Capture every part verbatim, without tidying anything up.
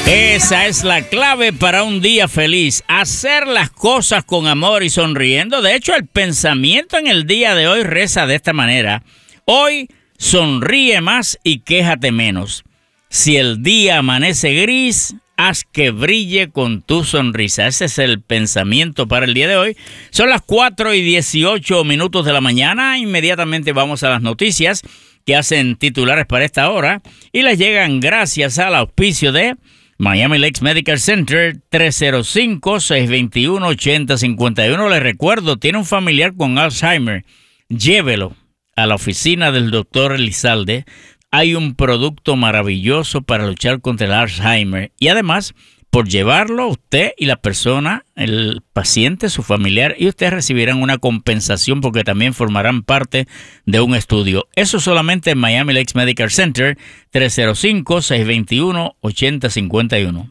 Esa es la clave para un día feliz, hacer las cosas con amor y sonriendo. De hecho, el pensamiento en el día de hoy reza de esta manera: hoy sonríe más y quéjate menos. Si el día amanece gris, haz que brille con tu sonrisa. Ese es el pensamiento para el día de hoy. Son las cuatro y dieciocho minutos de la mañana. Inmediatamente vamos a las noticias que hacen titulares para esta hora y les llegan gracias al auspicio de Miami Lakes Medical Center, tres cero cinco, seis dos uno, ocho cero cinco uno. Les recuerdo, tiene un familiar con Alzheimer, llévelo a la oficina del doctor Elizalde. Hay un producto maravilloso para luchar contra el Alzheimer y además, por llevarlo, usted y la persona, el paciente, su familiar, y usted recibirán una compensación porque también formarán parte de un estudio. Eso solamente en Miami Lakes Medical Center, tres cero cinco, seis dos uno, ocho cero cinco uno.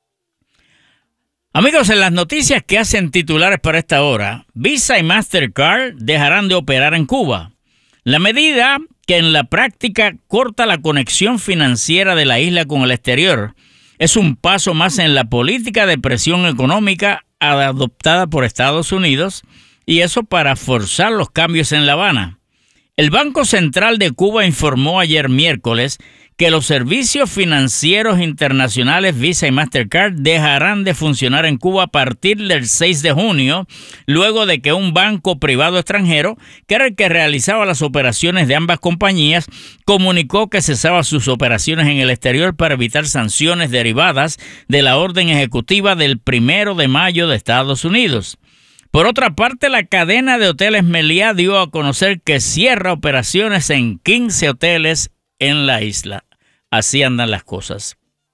Amigos, en las noticias que hacen titulares para esta hora, Visa y Mastercard dejarán de operar en Cuba. La medida, que en la práctica corta la conexión financiera de la isla con el exterior, es un paso más en la política de presión económica adoptada por Estados Unidos, y eso para forzar los cambios en La Habana. El Banco Central de Cuba informó ayer miércoles que los servicios financieros internacionales Visa y Mastercard dejarán de funcionar en Cuba a partir del seis de junio, luego de que un banco privado extranjero, que era el que realizaba las operaciones de ambas compañías, comunicó que cesaba sus operaciones en el exterior para evitar sanciones derivadas de la orden ejecutiva del primero de mayo de Estados Unidos. Por otra parte, la cadena de hoteles Meliá dio a conocer que cierra operaciones en quince hoteles en la isla. Así andan las cosas.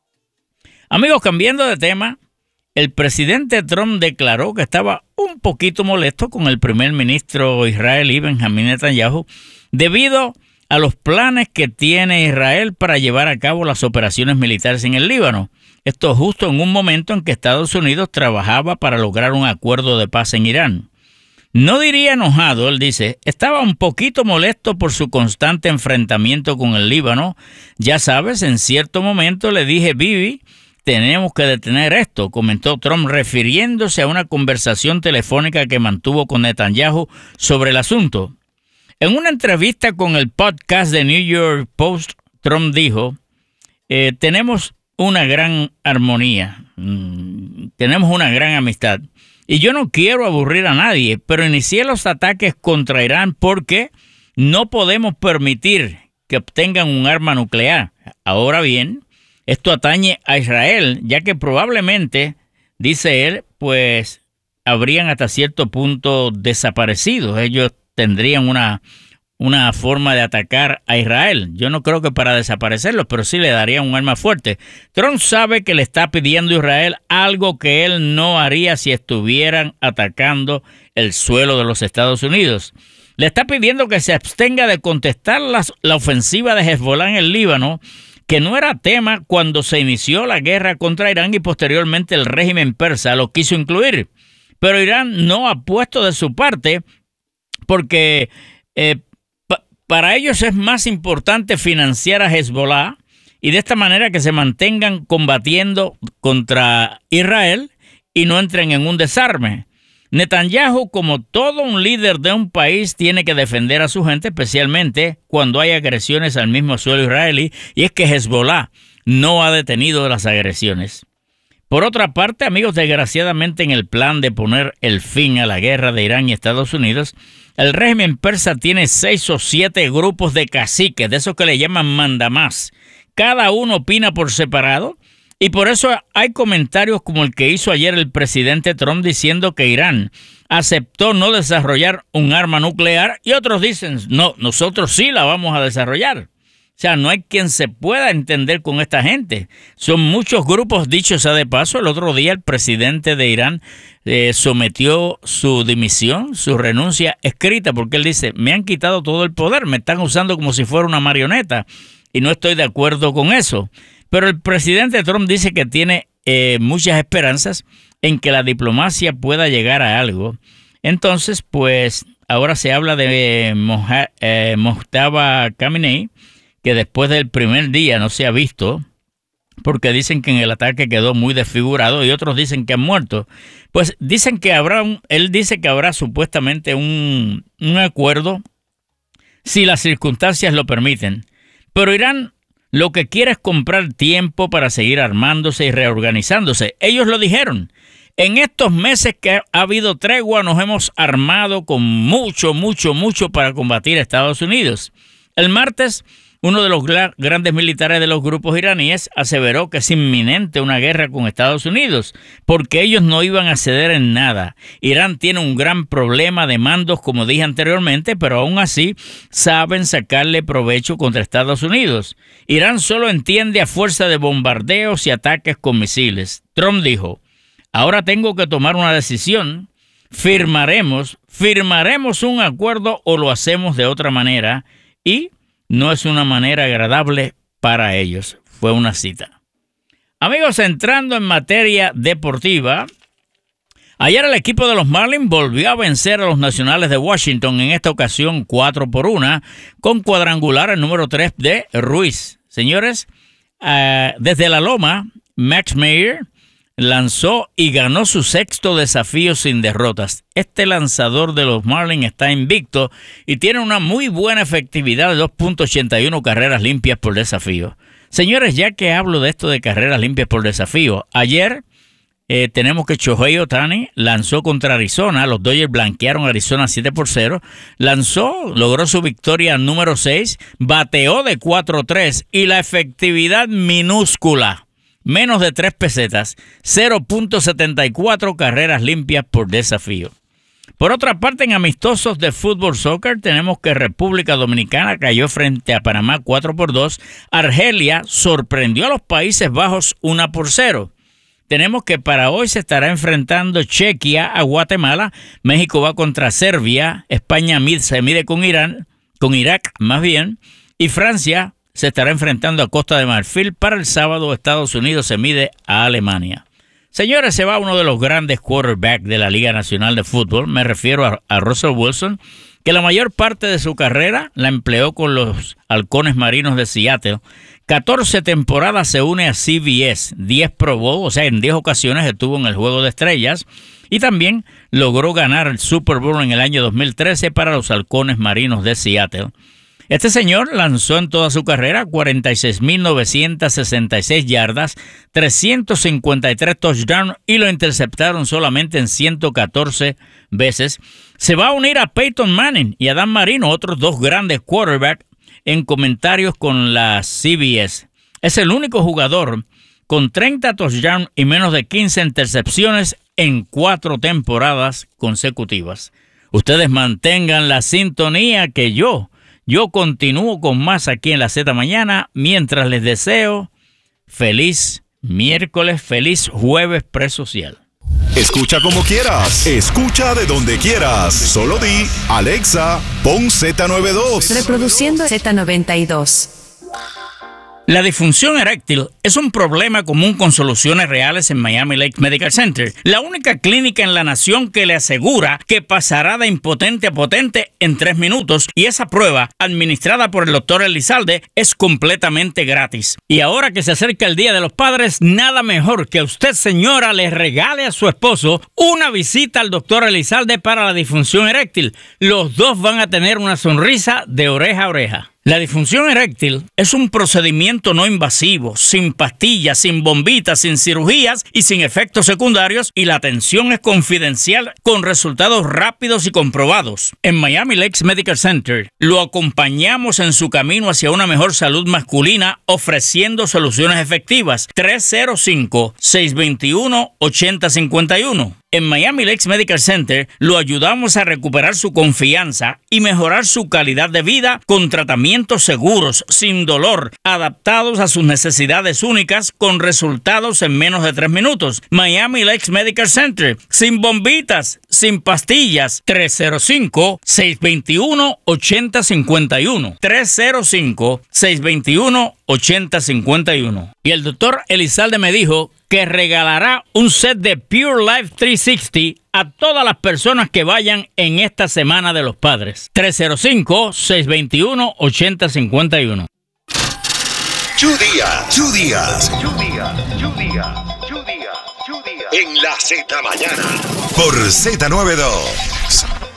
Amigos, cambiando de tema, el presidente Trump declaró que estaba un poquito molesto con el primer ministro israelí Benjamín Netanyahu debido a los planes que tiene Israel para llevar a cabo las operaciones militares en el Líbano. Esto justo en un momento en que Estados Unidos trabajaba para lograr un acuerdo de paz en Irán. No diría enojado, él dice, estaba un poquito molesto por su constante enfrentamiento con el Líbano. Ya sabes, en cierto momento le dije, Bibi, tenemos que detener esto, comentó Trump refiriéndose a una conversación telefónica que mantuvo con Netanyahu sobre el asunto. En una entrevista con el podcast de New York Post, Trump dijo, eh, tenemos una gran armonía, mm, tenemos una gran amistad. Y yo no quiero aburrir a nadie, pero inicié los ataques contra Irán porque no podemos permitir que obtengan un arma nuclear. Ahora bien, esto atañe a Israel, ya que probablemente, dice él, pues habrían hasta cierto punto desaparecido. Ellos tendrían una, una forma de atacar a Israel. Yo no creo que para desaparecerlos, pero sí le darían un arma fuerte. Trump sabe que le está pidiendo a Israel algo que él no haría si estuvieran atacando el suelo de los Estados Unidos. Le está pidiendo que se abstenga de contestar las, la ofensiva de Hezbollah en el Líbano, que no era tema cuando se inició la guerra contra Irán y posteriormente el régimen persa lo quiso incluir. Pero Irán no ha puesto de su parte porque Eh, Para ellos es más importante financiar a Hezbollah y de esta manera que se mantengan combatiendo contra Israel y no entren en un desarme. Netanyahu, como todo un líder de un país, tiene que defender a su gente, especialmente cuando hay agresiones al mismo suelo israelí, y es que Hezbollah no ha detenido las agresiones. Por otra parte, amigos, desgraciadamente en el plan de poner el fin a la guerra de Irán y Estados Unidos, el régimen persa tiene seis o siete grupos de caciques, de esos que le llaman mandamás. Cada uno opina por separado y por eso hay comentarios como el que hizo ayer el presidente Trump diciendo que Irán aceptó no desarrollar un arma nuclear y otros dicen, no, nosotros sí la vamos a desarrollar. O sea, no hay quien se pueda entender con esta gente. Son muchos grupos, dicho sea de paso. El otro día el presidente de Irán eh, sometió su dimisión, su renuncia escrita, porque él dice, me han quitado todo el poder, me están usando como si fuera una marioneta y no estoy de acuerdo con eso. Pero el presidente Trump dice que tiene eh, muchas esperanzas en que la diplomacia pueda llegar a algo. Entonces, pues, ahora se habla de eh, Moja, eh, Mojtaba Khamenei, que después del primer día no se ha visto porque dicen que en el ataque quedó muy desfigurado y otros dicen que han muerto. Pues dicen que habrá, un, él dice que habrá supuestamente un, un acuerdo si las circunstancias lo permiten. Pero Irán lo que quiere es comprar tiempo para seguir armándose y reorganizándose. Ellos lo dijeron. En estos meses que ha habido tregua nos hemos armado con mucho, mucho, mucho para combatir a Estados Unidos. El martes, uno de los gra- grandes militares de los grupos iraníes aseveró que es inminente una guerra con Estados Unidos, porque ellos no iban a ceder en nada. Irán tiene un gran problema de mandos, como dije anteriormente, pero aún así saben sacarle provecho contra Estados Unidos. Irán solo entiende a fuerza de bombardeos y ataques con misiles. Trump dijo: ahora tengo que tomar una decisión. Firmaremos, firmaremos un acuerdo o lo hacemos de otra manera, y no es una manera agradable para ellos. Fue una cita. Amigos, entrando en materia deportiva, ayer el equipo de los Marlins volvió a vencer a los Nacionales de Washington, en esta ocasión cuatro por uno, con cuadrangular el número tres de Ruiz. Señores, uh, desde la loma, Max Meyer lanzó y ganó su sexto desafío sin derrotas. Este lanzador de los Marlins está invicto y tiene una muy buena efectividad de dos punto ochenta y uno carreras limpias por desafío. Señores, ya que hablo de esto de carreras limpias por desafío, ayer eh, tenemos que Shohei Ohtani lanzó contra Arizona. Los Dodgers blanquearon a Arizona siete por cero. Lanzó, logró su victoria número seis, bateó de cuatro tres y la efectividad minúscula. Menos de tres pesetas, cero punto setenta y cuatro carreras limpias por desafío. Por otra parte, en amistosos de fútbol soccer, tenemos que República Dominicana cayó frente a Panamá cuatro por dos. Argelia sorprendió a los Países Bajos uno por cero. Tenemos que para hoy se estará enfrentando Chequia a Guatemala. México va contra Serbia. España se mide con Irán, con Irak más bien. Y Francia se estará enfrentando a Costa de Marfil. Para el sábado, Estados Unidos se mide a Alemania. Señores, se va uno de los grandes quarterbacks de la Liga Nacional de Fútbol. Me refiero a, a Russell Wilson, que la mayor parte de su carrera la empleó con los Halcones Marinos de Seattle. catorce temporadas se une a C B S, diez Pro Bowl, o sea, en diez ocasiones estuvo en el Juego de Estrellas. Y también logró ganar el Super Bowl en el año dos mil trece para los Halcones Marinos de Seattle. Este señor lanzó en toda su carrera cuarenta y seis mil novecientas sesenta y seis yardas, trescientos cincuenta y tres touchdowns y lo interceptaron solamente en ciento catorce veces. Se va a unir a Peyton Manning y a Dan Marino, otros dos grandes quarterbacks, en comentarios con la C B S. Es el único jugador con treinta touchdowns y menos de quince intercepciones en cuatro temporadas consecutivas. Ustedes mantengan la sintonía que yo... Yo continúo con más aquí en la Z Mañana, mientras les deseo feliz miércoles, feliz jueves presocial. Escucha como quieras, escucha de donde quieras. Solo di, Alexa, pon Z noventa y dos. Reproduciendo Z noventa y dos. La disfunción eréctil es un problema común con soluciones reales en Miami Lakes Medical Center, la única clínica en la nación que le asegura que pasará de impotente a potente en tres minutos, y esa prueba, administrada por el doctor Elizalde, es completamente gratis. Y ahora que se acerca el Día de los Padres, nada mejor que usted, señora, le regale a su esposo una visita al doctor Elizalde para la disfunción eréctil. Los dos van a tener una sonrisa de oreja a oreja. La disfunción eréctil es un procedimiento no invasivo, sin pastillas, sin bombitas, sin cirugías y sin efectos secundarios, y la atención es confidencial con resultados rápidos y comprobados. En Miami Lakes Medical Center lo acompañamos en su camino hacia una mejor salud masculina, ofreciendo soluciones efectivas. tres cero cinco, seis dos uno, ocho cero cinco uno. En Miami Lakes Medical Center lo ayudamos a recuperar su confianza y mejorar su calidad de vida con tratamientos seguros, sin dolor, adaptados a sus necesidades únicas, con resultados en menos de tres minutos. Miami Lakes Medical Center, sin bombitas, sin pastillas. tres cero cinco, seis dos uno, ocho cero cinco uno. tres cero cinco, seis dos uno, ocho cero cinco uno. Y el doctor Elizalde me dijo que regalará un set de Pure Life trescientos sesenta a todas las personas que vayan en esta Semana de los Padres. tres cero cinco, seis dos uno, ocho cero cinco uno. Chu Díaz. Chu Díaz. Chu Díaz. Chu Díaz. Chu Díaz. Chu Díaz. En la Z Mañana. Por Z noventa y dos.